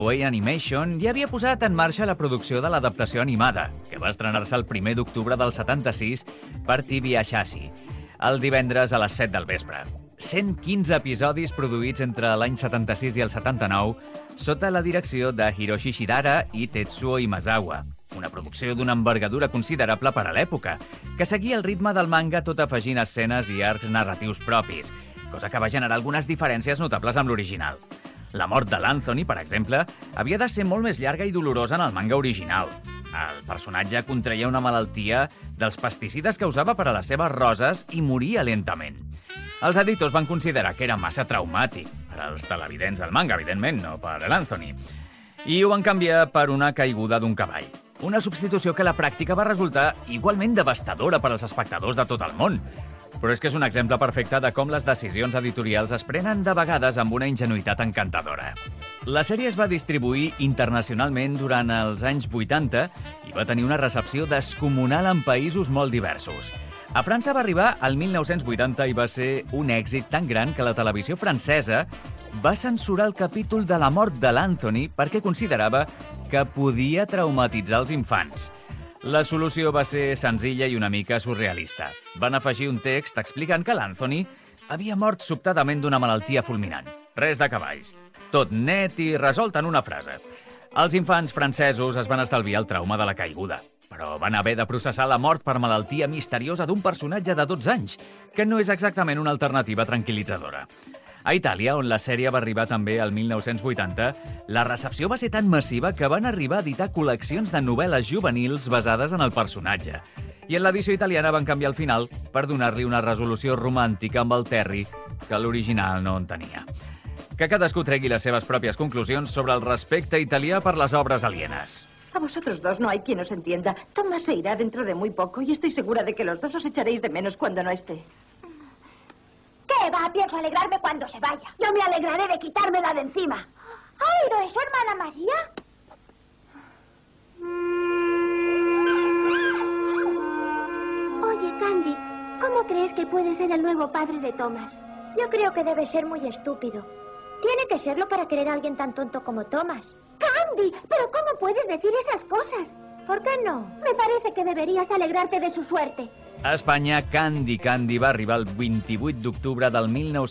Toei Animation ja havia posat en marxa la producció de l'adaptació animada, que va estrenar-se el 1 d'octubre del 76 per TV Asahi, el divendres a les 7 del vespre. 115 episodis produïts entre l'any 76 i el 79 sota la direcció de Hiroshi Shidara i Tetsuo Imazawa, una producció d'una envergadura considerable per a l'època, que seguia el ritme del manga tot afegint escenes i arcs narratius propis, cosa que va generar algunes diferències notables amb l'original. La mort de l'Anthony, per exemple, havia de ser molt més llarga i dolorosa en el manga original. El personatge contraia una malaltia dels pesticides que usava per a les seves roses i moria lentament. Els editors van considerar que era massa traumàtic per als televidents del manga, evidentment, no per a l'Anthony, i ho van canviar per una caiguda d'un cavall. Una substitució que a la pràctica va resultar igualment devastadora per als espectadors de tot el món. Però és que és un exemple perfecte de com les decisions editorials es prenen de vegades amb una ingenuïtat encantadora. La sèrie es va distribuir internacionalment durant els anys 80 i va tenir una recepció descomunal en països molt diversos. A França va arribar al 1980 i va ser un èxit tan gran que la televisió francesa va censurar el capítol de la mort de l'Anthony perquè considerava que podia traumatitzar els infants. La solució va ser senzilla i una mica surrealista. Van afegir un text explicant que l'Anthony havia mort sobtadament d'una malaltia fulminant. Res de cavalls. Tot net i resolt en una frase. Els infants francesos es van estalviar el trauma de la caiguda, però van haver de processar la mort per malaltia misteriosa d'un personatge de 12 anys, que no és exactament una alternativa tranquil·litzadora. A Itàlia, on la sèrie va arribar també al 1980, la recepció va ser tan massiva que van arribar a editar col·leccions de novel·les juvenils basades en el personatge. I en l'edició italiana van canviar el final per donar-li una resolució romàntica amb el Terry que l'original no en tenia. Que cadascú tregui les seves pròpies conclusions sobre el respecte italià per les obres alienes. A vosotros dos no hay quien os entienda. Tomás se irá dentro de muy poco y estoy segura de que los dos os echaréis de menos cuando no esté. ¿Qué va? Pienso alegrarme cuando se vaya. Yo me alegraré de quitármela de encima. ¿Ha oído eso, hermana María? Oye, Candy, ¿cómo crees que puede ser el nuevo padre de Thomas? Yo creo que debe ser muy estúpido. Tiene que serlo para querer a alguien tan tonto como Thomas. ¡Candy! ¿Pero cómo puedes decir esas cosas? ¿Por qué no? Me parece que deberías alegrarte de su suerte. A Espanya, Candy Candy va arribar el 28 d'octubre del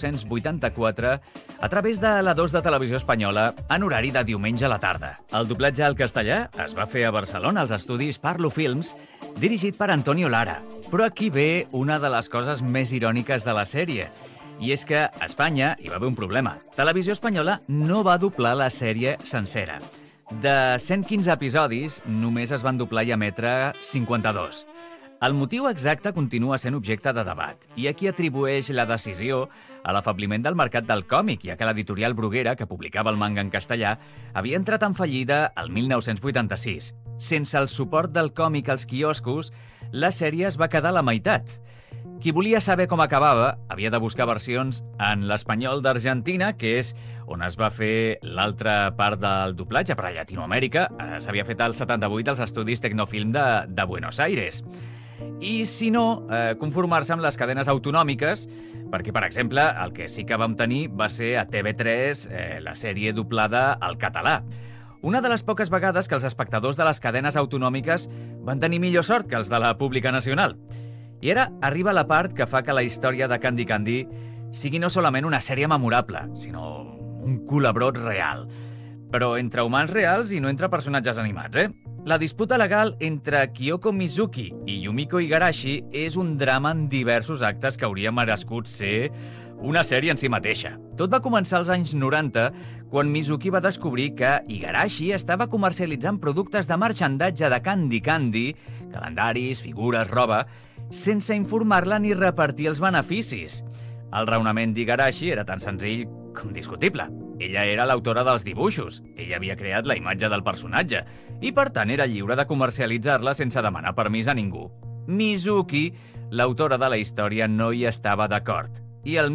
1984 a través de la 2 de Televisió Espanyola en horari de diumenge a la tarda. El doblatge al castellà es va fer a Barcelona als estudis Parlo Films, dirigit per Antonio Lara. Però aquí ve una de les coses més iròniques de la sèrie. I és que a Espanya hi va haver un problema. Televisió Espanyola no va doblar la sèrie sencera. De 115 episodis, només es van doblar i emetre 52. El motiu exacte continua sent objecte de debat, i aquí atribueix la decisió a l'afabliment del mercat del còmic, ja que l'editorial Bruguera, que publicava el manga en castellà, havia entrat en fallida el 1986. Sense el suport del còmic als quioscos, la sèrie es va quedar a la meitat. Qui volia saber com acabava havia de buscar versions en l'espanyol d'Argentina, que és on es va fer l'altra part del doblatge per a Llatinoamèrica. S'havia fet al 78 als estudis Tecnofilm de Buenos Aires. I, si no, conformar-se amb les cadenes autonòmiques, perquè, per exemple, el que sí que vam tenir va ser a TV3 la sèrie doblada al català. Una de les poques vegades que els espectadors de les cadenes autonòmiques van tenir millor sort que els de la pública nacional. I ara arriba la part que fa que la història de Candy Candy sigui no solament una sèrie memorable, sinó un culebrot real. Però entre humans reals i no entre personatges animats, La disputa legal entre Kyoko Mizuki i Yumiko Igarashi és un drama en diversos actes que hauria merescut ser una sèrie en si mateixa. Tot va començar als anys 90, quan Mizuki va descobrir que Igarashi estava comercialitzant productes de marxandatge de Candy Candy, calendaris, figures, roba, sense informar-la ni repartir els beneficis. El raonament d'Igarashi era tan senzill com discutible. Ella era l'autora dels dibuixos, ella havia creat la imatge del personatge i, per tant, era lliure de comercialitzar-la sense demanar permís a ningú. Mizuki, l'autora de la història, no hi estava d'acord i el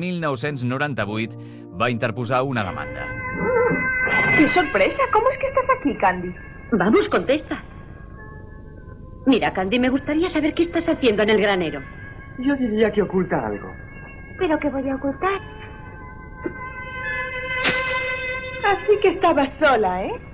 1998 va interposar una demanda. ¡Qué sorpresa! ¿Cómo es que estás aquí, Candy? Vamos, contesta. Mira, Candy, me gustaría saber qué estás haciendo en el granero. Yo diría que oculta algo. ¿Pero qué voy a ocultar? Así que estabas sola, ¿eh?